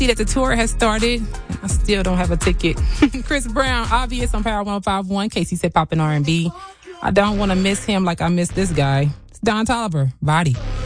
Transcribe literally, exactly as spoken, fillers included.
See that the tour has started. I still don't have a ticket. Chris Brown, Obvious on Power one oh five point one. Casey said poppin' R and B. I don't want to miss him like I miss this guy. It's Don Toliver, Body.